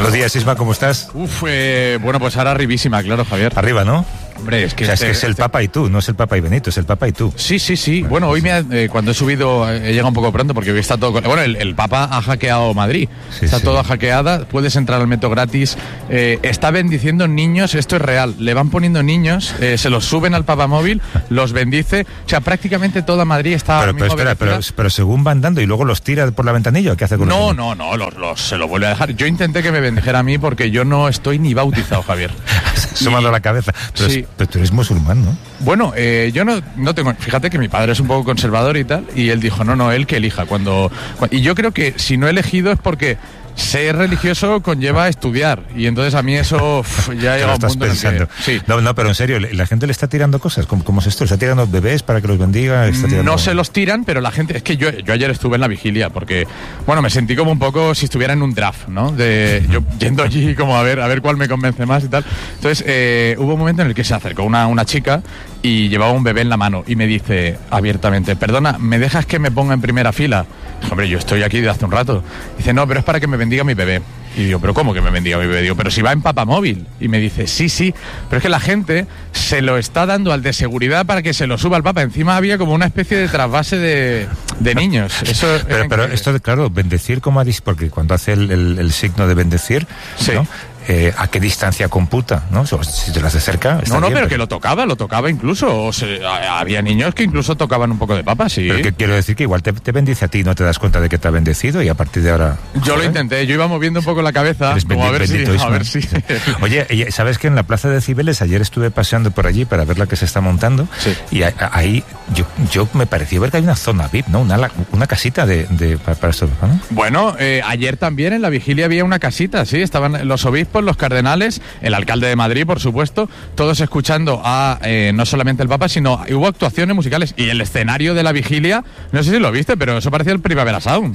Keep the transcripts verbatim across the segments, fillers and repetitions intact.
Buenos días, Isma, ¿cómo estás? Uf, eh, bueno, pues ahora arribísima, claro, Javier. Arriba, ¿no? Hombre, es que, o sea, este, es, que es el este... Papa y tú, no es el Papa y Benito, es el Papa y tú. Sí, sí, sí. Bueno, hoy me ha, eh, cuando he subido, he llegado un poco pronto porque hoy está todo... Con... Bueno, el, el Papa ha hackeado Madrid. Sí, está sí. todo hackeada, puedes entrar al metro gratis. Eh, está bendiciendo niños, esto es real. Le van poniendo niños, eh, se los suben al Papa móvil, los bendice. O sea, prácticamente toda Madrid está... Pero, pero espera, pero, pero según van dando y luego los tira por la ventanilla, ¿qué hace con No, los no, no, los, los, se lo vuelve a dejar. Yo intenté que me bendijera a mí porque yo no estoy ni bautizado, Javier. Sumando y... la cabeza. Pero, sí. pero tú eres musulmán, ¿no? Bueno, eh, yo no, no tengo... Fíjate que mi padre es un poco conservador y tal, y él dijo, no, no, él que elija. cuando, cuando Y yo creo que si no he elegido es porque ser religioso conlleva estudiar, y entonces a mí eso uf, ya llega a un punto pensando. En que, sí. No, no, pero en serio, la gente le está tirando cosas. ¿Cómo, cómo es esto? ¿Le está tirando bebés para que los bendiga? ¿Está tirando... No se los tiran, pero la gente... Es que yo, yo ayer estuve en la vigilia porque, bueno, me sentí como un poco si estuviera en un draft, ¿no? De, yo yendo allí como a ver, a ver cuál me convence más y tal. Entonces, eh, hubo un momento en el que se acercó una, una chica y llevaba un bebé en la mano y me dice abiertamente, perdona, ¿me dejas que me ponga en primera fila? Dijo, hombre, yo estoy aquí desde hace un rato. Dice, no, pero es para que me bendiga mi bebé. Y digo, ¿pero cómo que me bendiga mi bebé? Digo, pero si va en papamóvil. Y me dice, sí, sí, pero es que la gente se lo está dando al de seguridad para que se lo suba al Papa. Encima había como una especie de trasvase de, de niños. Eso pero, pero esto, claro, bendecir, como porque cuando hace el, el, el signo de bendecir, sí. ¿no? Eh, ¿A qué distancia computa? ¿No? Si te lo hace cerca. No, no, bien, pero, pero que lo tocaba, lo tocaba incluso. O sea, había niños que incluso tocaban un poco de papa, sí. Pero que quiero decir que igual te, te bendice a ti, no te das cuenta de que te ha bendecido y a partir de ahora. Yo joder, lo intenté, yo iba moviendo un poco la cabeza. Como a ver si, a ver si. Oye, ¿sabes que en la Plaza de Cibeles ayer estuve paseando por allí para ver la que se está montando? Sí. Y ahí yo, yo me pareció ver que hay una zona V I P, ¿no? Una, una casita de, de para, para esto, ¿no? Bueno, eh, ayer también en la vigilia había una casita, sí, estaban los obispos, los cardenales, el alcalde de Madrid, por supuesto, todos escuchando a eh, no solamente el Papa, sino hubo actuaciones musicales y el escenario de la vigilia, no sé si lo viste, pero eso parecía el Primavera Sound.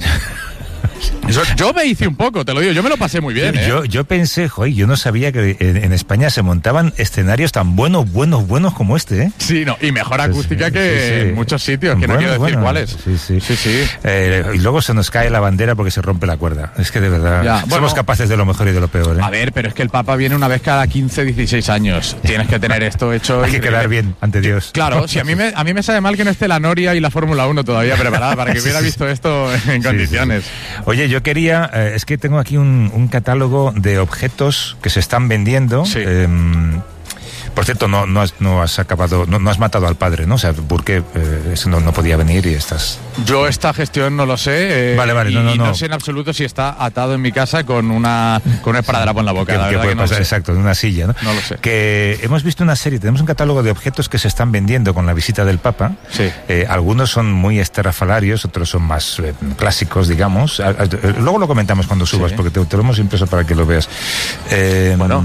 Eso, yo me hice un poco, te lo digo, yo me lo pasé muy bien. Yo, ¿eh? yo, yo pensé, joder, yo no sabía que en, en España se montaban escenarios tan buenos, buenos, buenos como este, ¿eh? Sí, no, y mejor acústica sí, que sí, sí. en muchos sitios, que bueno, no quiero decir bueno, cuáles. Sí, sí. sí, sí. Eh, y luego se nos cae la bandera porque se rompe la cuerda. Es que de verdad, ya, somos bueno, capaces de lo mejor y de lo peor, ¿eh? A ver, pero es que el Papa viene una vez cada quince, dieciséis años. Tienes que tener esto hecho. Hay que quedar bien ante Dios. Claro, si a mí me, a mí me sabe mal que no esté la Noria y la Fórmula uno todavía preparada para que hubiera visto esto en condiciones. Sí, sí. Oye, yo quería... Eh, es que tengo aquí un, un catálogo de objetos que se están vendiendo. Sí. Eh, por cierto, no, no, has, no has acabado, no, no has matado al padre, ¿no? O sea, porque eh, no, no podía venir y estás... Yo esta gestión no lo sé. Eh, vale, vale, y no, no, no. no sé en absoluto si está atado en mi casa con una con un esparadrapo en la boca. ¿Qué, la ¿qué puede que no pasar? Exacto, en una silla, ¿no? No lo sé. Que hemos visto una serie, tenemos un catálogo de objetos que se están vendiendo con la visita del Papa. Sí. Eh, algunos son muy estrafalarios, otros son más eh, clásicos, digamos. A, a, luego lo comentamos cuando subas, sí. porque te, te lo hemos impreso para que lo veas. Eh, bueno...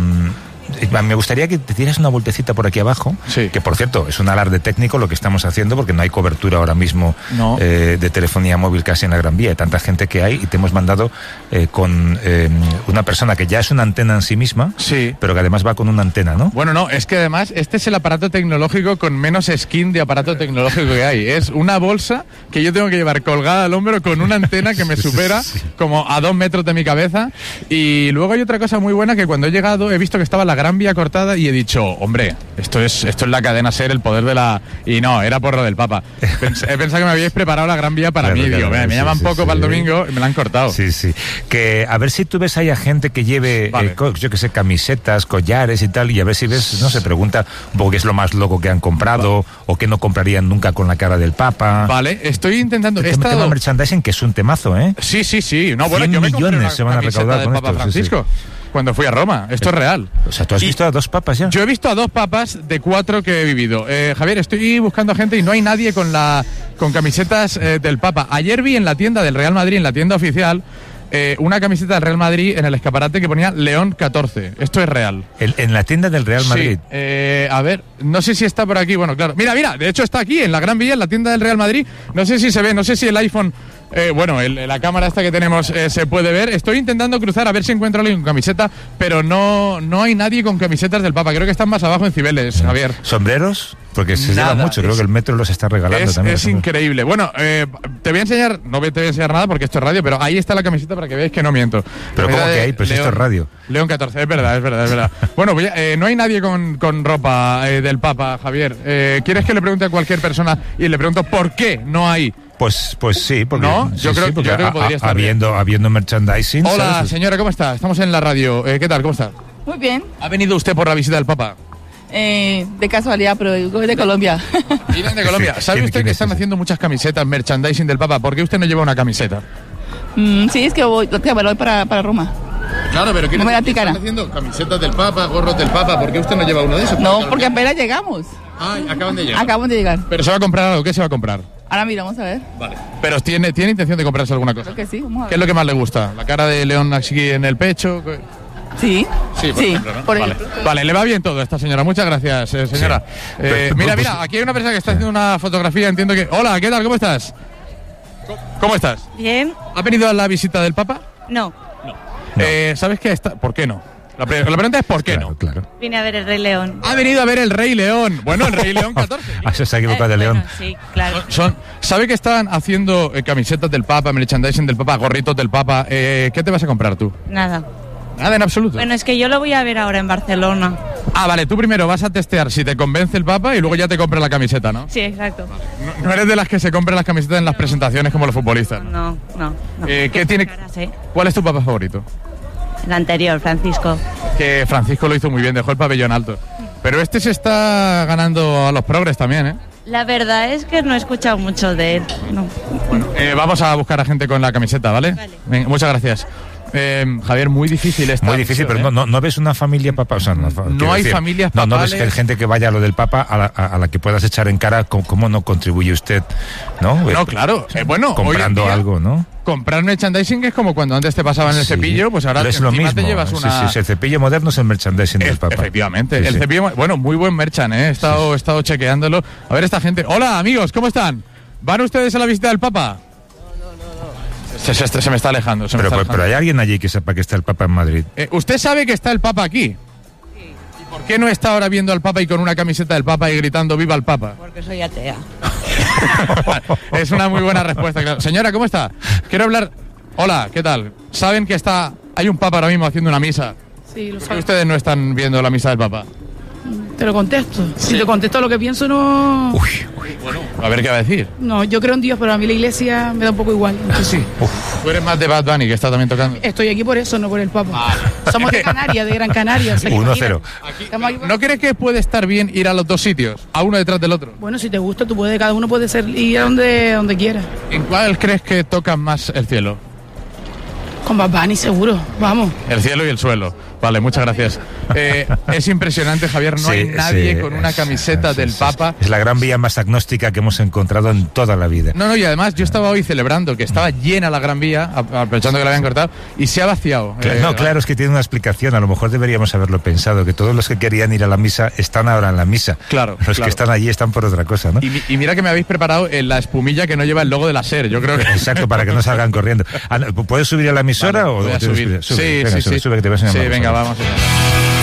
Me gustaría que te tires una vueltecita por aquí abajo, sí. que por cierto es un alarde técnico lo que estamos haciendo porque no hay cobertura ahora mismo no. eh, de telefonía móvil casi en la Gran Vía, hay tanta gente que hay y te hemos mandado eh, con eh, una persona que ya es una antena en sí misma, sí. pero que además va con una antena, ¿no? Bueno, no, es que además este es el aparato tecnológico con menos skin de aparato tecnológico que hay. Es una bolsa que yo tengo que llevar colgada al hombro con una antena que me supera sí. como a dos metros de mi cabeza. Y luego hay otra cosa muy buena que cuando he llegado he visto que estaba la Gran Vía cortada y he dicho, hombre, esto es esto es la cadena SER, el poder de la... Y no, era por lo del Papa. Pens he pensado que me habíais preparado la Gran Vía para claro, mí, claro, digo, me, me sí, llaman sí, poco sí, para el domingo y me la han cortado. Sí, sí. Que a ver si tú ves ahí a gente que lleve, vale. eh, yo que sé, camisetas, collares y tal, y a ver si ves, no se pregunta un poco qué es lo más loco que han comprado vale. o qué no comprarían nunca con la cara del Papa. Vale, estoy intentando... El he estado... tema merchandising, que es un temazo, ¿eh? Sí, sí, sí. No, bueno, cien yo me millones se van a recaudar del con Papa esto, Francisco. Sí, sí. Cuando fui a Roma, esto es real. O sea, ¿tú has y visto a dos papas ya? Yo he visto a dos papas de cuatro que he vivido. Eh, Javier, estoy buscando a gente y no hay nadie con la con camisetas eh, del Papa. Ayer vi en la tienda del Real Madrid, en la tienda oficial, eh, una camiseta del Real Madrid en el escaparate que ponía León catorce. Esto es real. El, ¿En la tienda del Real Madrid? Sí. Eh, a ver, no sé si está por aquí. Bueno, claro. Mira, mira, de hecho está aquí, en la Gran Vía, en la tienda del Real Madrid. No sé si se ve, no sé si el iPhone... Eh, bueno, el, la cámara esta que tenemos eh, se puede ver. Estoy intentando cruzar a ver si encuentro a alguien con camiseta, pero no, no hay nadie con camisetas del Papa. Creo que están más abajo en Cibeles, Javier. ¿Sombreros? Porque se Nada, lleva mucho, es, creo que el metro los está regalando es, también. Es increíble. Bueno, eh, te voy a enseñar, no te voy a enseñar nada porque esto es radio, pero ahí está la camiseta para que veáis que no miento. Pero ¿cómo que hay? Pues León, esto es radio. León catorce, es verdad, es verdad, es verdad. Bueno, pues ya, eh, no hay nadie con, con ropa eh, del Papa, Javier. Eh, ¿Quieres que le pregunte a cualquier persona y le pregunto por qué no hay? Pues, pues sí, porque, ¿No? sí, Yo creo, sí, porque yo creo que podría a, estar habiendo, bien. habiendo merchandising. Hola, ¿sabes? señora, ¿cómo está? Estamos en la radio. Eh, ¿Qué tal? ¿Cómo está? Muy bien. ¿Ha venido usted por la visita del Papa? Eh, de casualidad, pero soy de Colombia. Vienen de Colombia. ¿Sabe ¿Quién- usted quién que es están ese? haciendo muchas camisetas, merchandising del Papa? ¿Por qué usted no lleva una camiseta? Mm, sí, es que voy, lo que voy para, para Roma. Claro, pero No me la picará. están haciendo camisetas del Papa, gorros del Papa. ¿Por qué usted no lleva uno de esos? No, porque apenas llegamos. Ah, acaban de llegar. Acabamos de llegar. Pero se va a comprar algo. ¿Qué se va a comprar? Ahora mira, vamos a ver. Vale. Pero tiene, tiene intención de comprarse alguna cosa. Creo que sí, vamos a ¿Qué es ver. lo que más le gusta? ¿La cara de León aquí en el pecho? Sí, Sí, por ejemplo, ¿no? por vale. ejemplo. Vale, le va bien todo a esta señora. Muchas gracias, eh, señora. Sí. Eh, Pero, mira, pues, mira, aquí hay una persona que está haciendo una fotografía. Entiendo que... Hola, ¿qué tal? ¿Cómo estás? ¿Cómo estás? Bien, ¿Ha venido a la visita del Papa? no. No. Eh, ¿Sabes qué está? ¿Por qué no? La, pre- la pregunta es ¿por qué Claro, no? claro. Vine a ver el Rey León. Ha venido a ver el Rey León. Bueno, el Rey León catorce. Ah, se ha equivocado Eh, de León. bueno, sí, claro. Son, ¿Sabe que están haciendo eh, camisetas del Papa, merchandising del Papa, gorritos del Papa? Eh, ¿Qué te vas a comprar tú? Nada. Nada en absoluto. Bueno, es que yo lo voy a ver ahora en Barcelona. Ah, vale, tú primero vas a testear si te convence el Papa y luego ya te compras la camiseta, ¿no? Sí, exacto. No, no eres de las que se compran las camisetas en las presentaciones como los futbolistas, ¿no? No, no, no. Eh, ¿qué tiene- caras, eh? ¿Cuál es tu Papa favorito? El anterior, Francisco. Que Francisco lo hizo muy bien, dejó el pabellón alto. Pero este se está ganando a los progres también, ¿eh? La verdad es que no he escuchado mucho de él. No. Eh, vamos a buscar a gente con la camiseta, ¿vale? Vale. Venga, muchas gracias. Eh, Javier, muy difícil esta Muy difícil, misión, pero ¿eh? no, no, no ves una familia papa. O sea, no, No quiero hay familias No, no ves que papales. hay gente que vaya a lo del Papa a la, a, a la que puedas echar en cara cómo, cómo no contribuye usted, ¿no? No, Eh, claro. Eh, bueno, comprando hoy en día, algo, ¿no? comprar merchandising es como cuando antes te pasaban el Sí. cepillo, pues ahora Pero es lo encima mismo. te llevas Sí, una... sí, sí, el cepillo moderno es el merchandising del E- Papa. Efectivamente, Sí, el sí. cepillo, bueno, muy buen merchan, ¿eh? He estado, he estado chequeándolo. A ver esta gente. Hola, amigos, ¿cómo están? ¿Van ustedes a la visita del Papa? Se, se- se me está alejando. Se me Pero, está pero, alejando. pero hay alguien allí que sepa que está el Papa en Madrid. Eh, ¿Usted sabe que está el Papa aquí? ¿Y por qué no está ahora viendo al Papa y con una camiseta del Papa y gritando ¡Viva el Papa! Porque soy atea. Es una muy buena respuesta, claro. Señora, ¿cómo está? Quiero hablar... Hola, ¿qué tal? ¿Saben que está... hay un Papa ahora mismo haciendo una misa? Sí, lo ¿Por qué sabes. ustedes no están viendo la misa del Papa? Te lo contesto. Si te contesto lo que pienso, no. A ver qué va a decir. No, yo creo en Dios, pero a mí la iglesia me da un poco igual. Entonces, Tú eres más de Bad Bunny, que está también tocando. estoy aquí por eso, no por el Papa. Somos de Canarias, de Gran Canaria. o sea, que uno imagínate. cero. Estamos aquí por- ¿No crees que puede estar bien ir a los dos sitios, a uno detrás del otro? Bueno, si te gusta, tú puedes, cada uno puede ser ir a donde, donde quiera. ¿En cuál crees que tocan más el cielo? Con Bad Bunny, seguro. Vamos. El cielo y el suelo. Vale, muchas gracias. Eh, es impresionante, Javier, no Sí, hay nadie sí, con una es- camiseta es- del es- Papa. Es la gran vía más agnóstica que hemos encontrado en toda la vida. No, no, y además yo estaba hoy celebrando que estaba llena la Gran Vía, a- aprovechando que la habían cortado, y se ha vaciado. Cla- Eh, no, claro, es que tiene una explicación. A lo mejor deberíamos haberlo pensado, que todos los que querían ir a la misa están ahora en la misa. Claro, Los claro. que están allí están por otra cosa, ¿no? Y, mi- y mira que me habéis preparado en la espumilla que no lleva el logo de la SER. Yo creo que... Exacto, para que no salgan corriendo. Ah, no, ¿puedes subir a la emisora Vale, o voy a tienes subir. que- sube, sí, venga, sí, sube, sí. sube, que te voy a enseñar Sí, más, venga, sube. vamos allá.